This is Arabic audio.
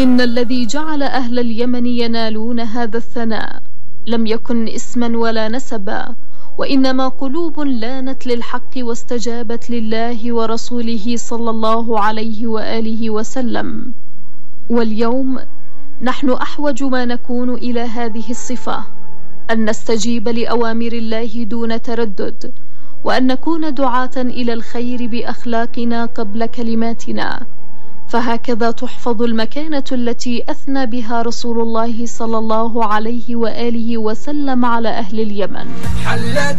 إن الذي جعل أهل اليمن ينالون هذا الثناء لم يكن اسما ولا نسبا، وإنما قلوب لانت للحق واستجابت لله ورسوله صلى الله عليه وآله وسلم. واليوم نحن أحوج ما نكون إلى هذه الصفة، أن نستجيب لأوامر الله دون تردد، وأن نكون دعاة إلى الخير بأخلاقنا قبل كلماتنا. فهكذا تحفظ المكانة التي أثنى بها رسول الله صلى الله عليه وآله وسلم على أهل اليمن.